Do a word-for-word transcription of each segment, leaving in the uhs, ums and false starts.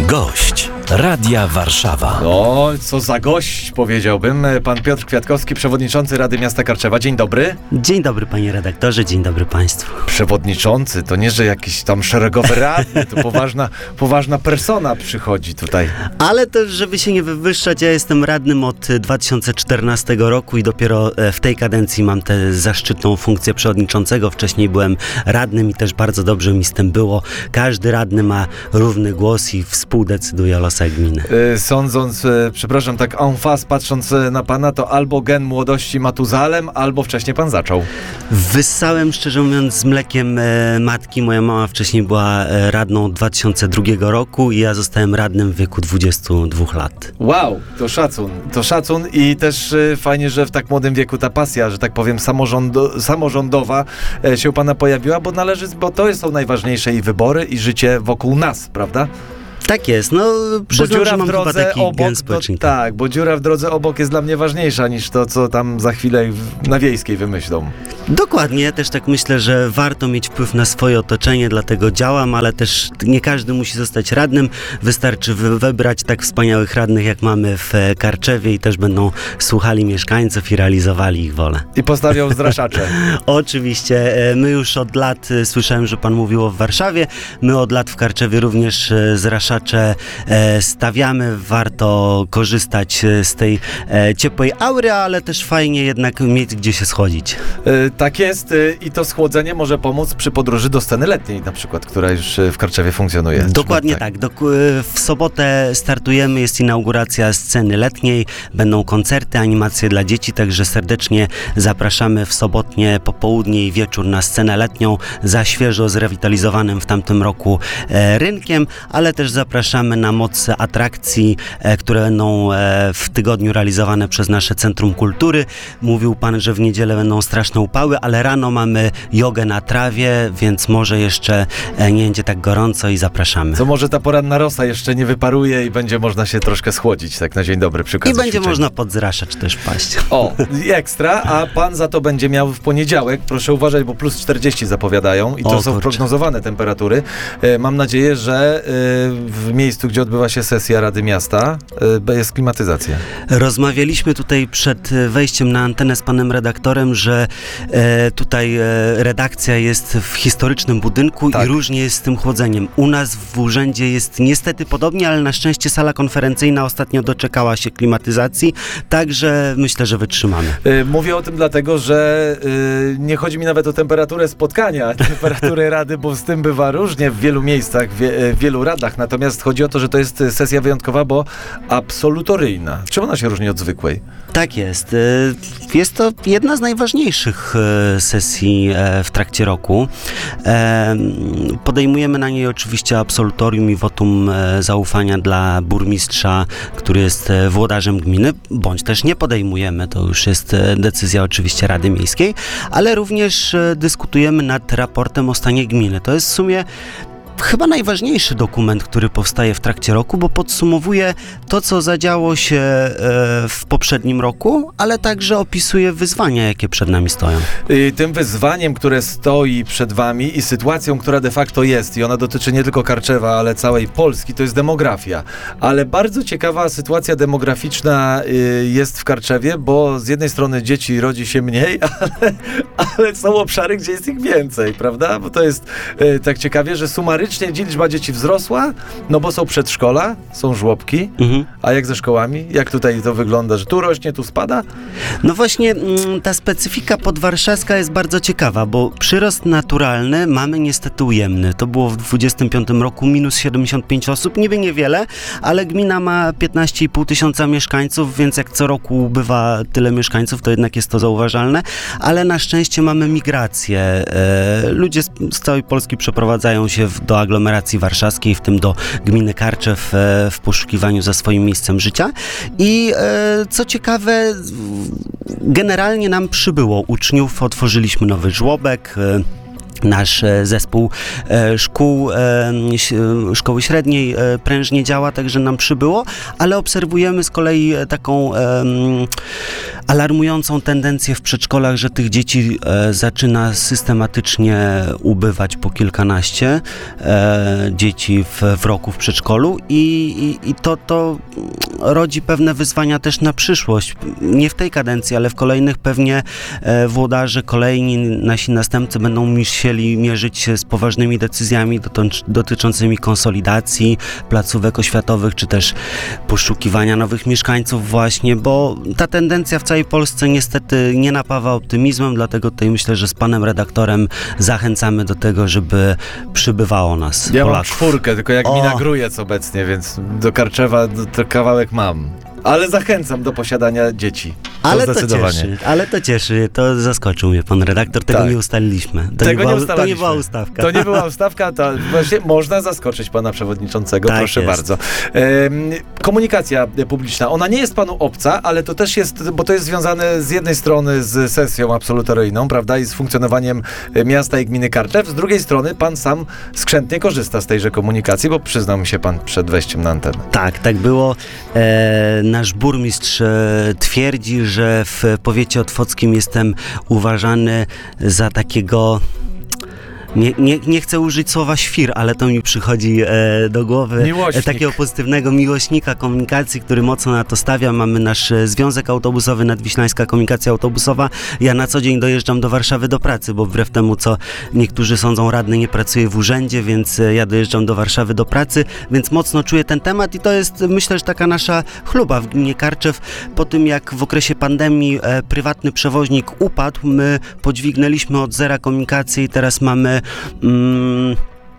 Gość Radia Warszawa. O, co za gość, powiedziałbym. Pan Piotr Kwiatkowski, przewodniczący Rady Miasta Karczewa. Dzień dobry. Dzień dobry, panie redaktorze, dzień dobry państwu. Przewodniczący, to nie, że jakiś tam szeregowy radny, to poważna, poważna persona przychodzi tutaj. Ale też, żeby się nie wywyższać, ja jestem radnym od dwa tysiące czternastego roku i dopiero w tej kadencji mam tę zaszczytną funkcję przewodniczącego. Wcześniej byłem radnym i też bardzo dobrze mi z tym było. Każdy radny ma równy głos i współdecyduje o losach gminy. Yy, sądząc, yy, przepraszam, tak en face, patrząc yy, na pana, to albo gen młodości Matuzalem, albo wcześniej pan zaczął. Wyssałem, szczerze mówiąc, z mlekiem e, matki. Moja mama wcześniej była e, radną od dwa tysiące drugiego roku i ja zostałem radnym w wieku dwudziestu dwóch lat. Wow, to szacun, to szacun i też yy, fajnie, że w tak młodym wieku ta pasja, że tak powiem, samorządo, samorządowa yy, się u pana pojawiła, bo należy, bo to są najważniejsze i wybory, i życie wokół nas, prawda? Tak jest, no przyznam, że mam chyba taki gen społeczny. Tak, bo dziura w drodze obok jest dla mnie ważniejsza niż to, co tam za chwilę w, na Wiejskiej wymyślą. Dokładnie, ja też tak myślę, że warto mieć wpływ na swoje otoczenie, dlatego działam, ale też nie każdy musi zostać radnym. Wystarczy wy- wybrać tak wspaniałych radnych, jak mamy w Karczewie i też będą słuchali mieszkańców i realizowali ich wolę. I postawią zraszacze. Oczywiście, my już od lat, słyszałem, że pan mówił o Warszawie, my od lat w Karczewie również zraszacze stawiamy. Warto korzystać z tej ciepłej aury, ale też fajnie jednak mieć gdzie się schodzić. Tak jest i to schłodzenie może pomóc przy podróży do sceny letniej na przykład, która już w Karczewie funkcjonuje. Dokładnie tak. tak. Dok- w sobotę startujemy, jest inauguracja sceny letniej, będą koncerty, animacje dla dzieci, także serdecznie zapraszamy w sobotnie popołudnie i wieczór na scenę letnią za świeżo zrewitalizowanym w tamtym roku e, rynkiem, ale też zapraszamy na moc atrakcji, e, które będą e, w tygodniu realizowane przez nasze Centrum Kultury. Mówił pan, że w niedzielę będą straszne upały, ale rano mamy jogę na trawie, więc może jeszcze e, nie będzie tak gorąco i zapraszamy. Co może ta poranna rosa jeszcze nie wyparuje i będzie można się troszkę schłodzić, tak na dzień dobry przy okazji I będzie ćwiczeń. można podzraszać też paść. O, ekstra, a pan za to będzie miał w poniedziałek, proszę uważać, bo plus czterdzieści zapowiadają i to O, są kurczę. prognozowane temperatury. E, mam nadzieję, że e, w miejscu, gdzie odbywa się sesja Rady Miasta, e, jest klimatyzacja. Rozmawialiśmy tutaj przed wejściem na antenę z panem redaktorem, że e, tutaj e, redakcja jest w historycznym budynku Tak. i różnie jest z tym chłodzeniem. U nas w urzędzie jest niestety podobnie, ale na szczęście sala konferencyjna ostatnio doczekała się klimatyzacji, także myślę, że wytrzymamy. E, mówię o tym dlatego, że e, nie chodzi mi nawet o temperaturę spotkania, temperaturę Rady, bo z tym bywa różnie w wielu miejscach, w, wie, w wielu radach, natomiast chodzi o to, że to jest sesja wyjątkowa, bo absolutoryjna. Czym ona się różni od zwykłej? Tak jest. E, Jest to jedna z najważniejszych e, sesji e, w trakcie roku. E, Podejmujemy na niej oczywiście absolutorium i wotum e, zaufania dla burmistrza, który jest e, włodarzem gminy, bądź też nie podejmujemy, to już jest e, decyzja oczywiście Rady Miejskiej, ale również e, dyskutujemy nad raportem o stanie gminy. To jest w sumie chyba najważniejszy dokument, który powstaje w trakcie roku, bo podsumowuje to, co zadziało się e, w poprzednim roku, ale także opisuje wyzwania, jakie przed nami stoją. I tym wyzwaniem, które stoi przed wami i sytuacją, która de facto jest, i ona dotyczy nie tylko Karczewa, ale całej Polski, to jest demografia. Ale bardzo ciekawa sytuacja demograficzna y, jest w Karczewie, bo z jednej strony dzieci rodzi się mniej, ale, ale są obszary, gdzie jest ich więcej, prawda? Bo to jest y, tak ciekawie, że sumarycznie liczba dzieci wzrosła, no bo są przedszkola, są żłobki, Mhm. a jak ze szkołami? Jak tutaj to wygląda, że tu rośnie, tu spada? No właśnie mm, ta specyfika podwarszawska jest bardzo ciekawa, bo przyrost naturalny mamy niestety ujemny. To było w dwudziestym piątym roku minus siedemdziesiąt pięć osób, niby niewiele, ale gmina ma piętnaście i pół tysiąca mieszkańców, więc jak co roku ubywa tyle mieszkańców, to jednak jest to zauważalne, ale na szczęście mamy migrację. E, ludzie z, z całej Polski przeprowadzają się w, do aglomeracji warszawskiej, w tym do gminy Karczew e, w poszukiwaniu za swoim miejscem życia i e, co ciekawe, generalnie nam przybyło uczniów, otworzyliśmy nowy żłobek, e, nasz zespół e, szkół, e, szkoły średniej e, prężnie działa, także nam przybyło, ale obserwujemy z kolei taką e, alarmującą tendencję w przedszkolach, że tych dzieci e, zaczyna systematycznie ubywać po kilkanaście e, dzieci w, w roku w przedszkolu i, i, i to, to rodzi pewne wyzwania też na przyszłość. Nie w tej kadencji, ale w kolejnych pewnie e, włodarze, kolejni nasi następcy będą musieli mierzyć się z poważnymi decyzjami dotąd, dotyczącymi konsolidacji placówek oświatowych, czy też poszukiwania nowych mieszkańców właśnie, bo ta tendencja w całej Polsce niestety nie napawa optymizmem, dlatego tutaj myślę, że z panem redaktorem zachęcamy do tego, żeby przybywało nas, Ja Polaków. mam czwórkę, tylko jak O. mi Grujec obecnie, więc do Karczewa do, to kawałek mam. Ale zachęcam do posiadania dzieci. To Ale to zdecydowanie. cieszy, ale to cieszy, to zaskoczył mnie pan redaktor, tego Tak. nie ustaliliśmy. To, Tego nie, nie była, to nie ustalaliśmy. była ustawka. To nie była ustawka, to właśnie można zaskoczyć pana przewodniczącego, Tak proszę jest. bardzo. Em, komunikacja publiczna, ona nie jest panu obca, ale to też jest, bo to jest związane z jednej strony z sesją absolutoryjną, prawda, i z funkcjonowaniem e, miasta i gminy Karczew, z drugiej strony pan sam skrzętnie korzysta z tejże komunikacji, bo przyznał mi się pan przed wejściem na antenę. Tak, tak było. E, nasz burmistrz e, twierdzi, że w powiecie otwockim jestem uważany za takiego... Nie, nie, nie chcę użyć słowa świr, ale to mi przychodzi e, do głowy. Miłośnik. E, takiego pozytywnego miłośnika komunikacji, który mocno na to stawia. Mamy nasz e, Związek Autobusowy, Nadwiślańska Komunikacja Autobusowa. Ja na co dzień dojeżdżam do Warszawy do pracy, bo wbrew temu, co niektórzy sądzą, radny nie pracuje w urzędzie, więc e, ja dojeżdżam do Warszawy do pracy, więc mocno czuję ten temat i to jest, myślę, że taka nasza chluba w gminie Karczew. Po tym, jak w okresie pandemii e, prywatny przewoźnik upadł, my podźwignęliśmy od zera komunikację i teraz mamy Mm,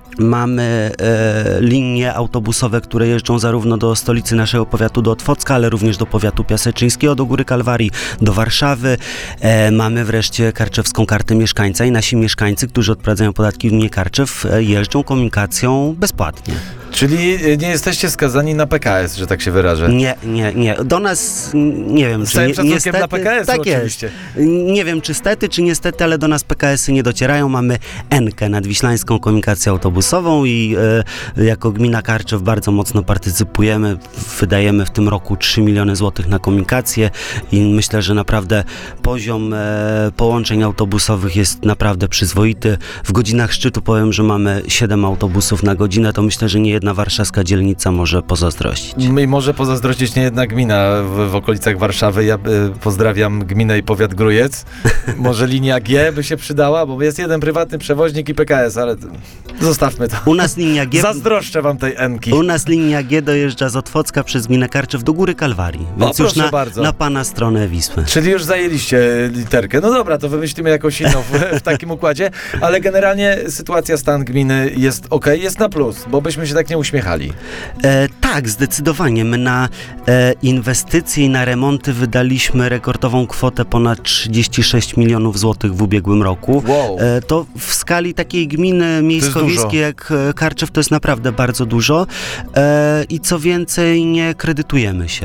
Mamy e, linie autobusowe, które jeżdżą zarówno do stolicy naszego powiatu, do Otwocka, ale również do powiatu piaseczyńskiego, do Góry Kalwarii, do Warszawy. E, mamy wreszcie karczewską kartę mieszkańca i nasi mieszkańcy, którzy odprowadzają podatki w gminie Karczew, e, jeżdżą komunikacją bezpłatnie. Czyli nie jesteście skazani na P K S, że tak się wyrażę. Nie, nie, nie. Do nas, nie wiem, Z czy całym nie, szacunkiem niestety... dla P K S tak oczywiście. jest. Nie wiem, czy stety, czy niestety, ale do nas P K S-y nie docierają. Mamy Enkę, Nadwiślańską Komunikację Autobusową i e, jako gmina Karczew bardzo mocno partycypujemy. Wydajemy w tym roku trzy miliony złotych na komunikację i myślę, że naprawdę poziom e, połączeń autobusowych jest naprawdę przyzwoity. W godzinach szczytu powiem, że mamy siedem autobusów na godzinę, to myślę, że nie jedna warszawska dzielnica może pozazdrościć. I może pozazdrościć nie jedna gmina w, w okolicach Warszawy. Ja y, pozdrawiam gminę i powiat Grujec. Może linia G by się przydała, bo jest jeden prywatny przewoźnik i P K S, ale to, zostawmy to. U nas linia G... Zazdroszczę wam tej Enki. U nas linia G dojeżdża z Otwocka przez gminę Karczew do Góry Kalwarii, więc już proszę na, bardzo. na pana stronę Wisły. Czyli już zajęliście literkę. No dobra, to wymyślimy jakąś inną w, w takim układzie, ale generalnie sytuacja, stan gminy jest ok, jest na plus, bo byśmy się tak nie uśmiechali. E, tak, zdecydowanie. My na e, inwestycje i na remonty wydaliśmy rekordową kwotę ponad trzydzieści sześć milionów złotych w ubiegłym roku. Wow. E, to w skali takiej gminy miejsko-wiejskiej dużo. jak e, Karczew to jest naprawdę bardzo dużo e, i co więcej nie kredytujemy się.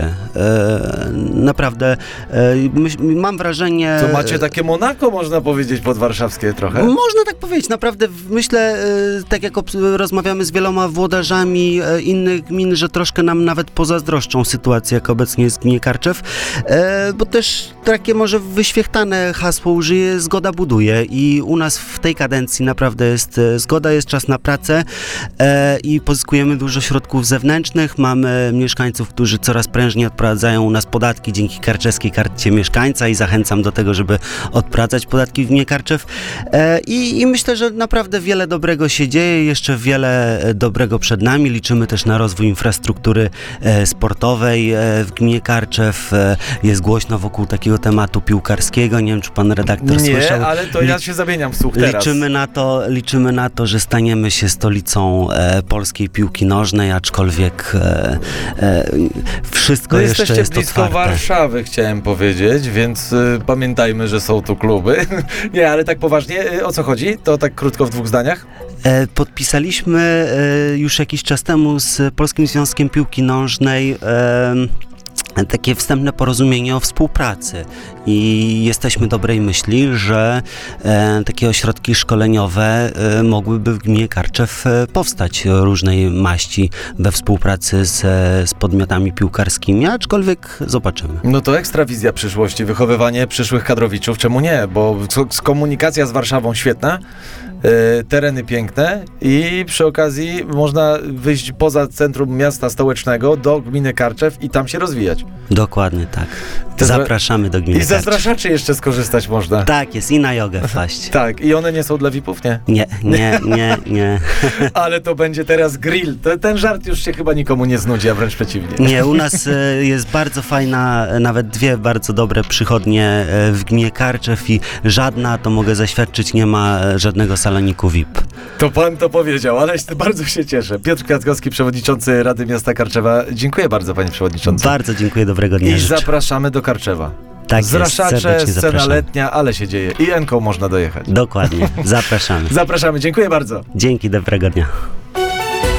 E, naprawdę e, myś, mam wrażenie... To macie takie Monako, można powiedzieć, podwarszawskie trochę. Można tak powiedzieć. Naprawdę w- myślę, e, tak jak obs- rozmawiamy z wieloma włodarzami e, innych gmin, że troszkę nam nawet pozazdroszczą sytuację, jak obecnie jest w gminie Karczew, e, bo też takie może wyświechtane hasło użyję, zgoda buduje i u nas w tej kadencji naprawdę jest e, zgoda, jest czas na pracę e, i pozyskujemy dużo środków zewnętrznych, mamy mieszkańców, którzy coraz prężniej odprowadzają u nas podatki dzięki karczewskiej karcie mieszkańca i zachęcam do tego, żeby odprowadzać podatki w gminie Karczew e, i, i myślę, że naprawdę wiele dobrego się dzieje, jeszcze wiele e, dobrego przed nami, liczymy też na rozwój infrastruktury e, sportowej e, w gminie Karczew, e, jest głośno wokół takiego tematu piłkarskiego, nie wiem, czy pan redaktor Nie, słyszał. ale to ja Li- się zamieniam w słuch teraz. Liczymy na to, liczymy na to, że staniemy się stolicą e, polskiej piłki nożnej, aczkolwiek e, e, wszystko No jeszcze jesteście jest blisko otwarte. Warszawy, chciałem powiedzieć, więc y, pamiętajmy, że są tu kluby. Nie, ale tak poważnie, y, o co chodzi? To tak krótko w dwóch zdaniach? E, podpisaliśmy e, już jakiś czas temu z Polskim Związkiem Piłki Nożnej e, takie wstępne porozumienie o współpracy i jesteśmy dobrej myśli, że e, takie ośrodki szkoleniowe e, mogłyby w gminie Karczew e, powstać różnej maści we współpracy z, z podmiotami piłkarskimi, aczkolwiek zobaczymy. No to ekstra wizja przyszłości, wychowywanie przyszłych kadrowiczów, czemu nie? Bo z- komunikacja z Warszawą świetna, e, tereny piękne i przy okazji można wyjść poza centrum miasta stołecznego do gminy Karczew i tam się rozwijać. Dokładnie tak. To za- Zapraszamy do gminy I ze Karczew. zdraszaczy jeszcze skorzystać można. Tak jest, i na jogę wpaść. Tak, i one nie są dla V I P-ów, nie? Nie, nie, nie, nie. Ale to będzie teraz grill. To, ten żart już się chyba nikomu nie znudzi, a wręcz przeciwnie. Nie, u nas e, jest bardzo fajna, e, nawet dwie bardzo dobre przychodnie e, w gminie Karczew i żadna, to mogę zaświadczyć, nie ma e, żadnego saloniku V I P. To pan to powiedział, ale bardzo się cieszę. Piotr Kwiatkowski, przewodniczący Rady Miasta Karczewa. Dziękuję bardzo, panie przewodniczący. Bardzo dziękuję, dobrego dnia I życzę. zapraszamy do Karczewa. Tak jest, Zraszacze, serdecznie scena zapraszam. letnia, ale się dzieje. I Enką można dojechać. Dokładnie, zapraszamy. Zapraszamy, dziękuję bardzo. Dzięki, dobrego dnia.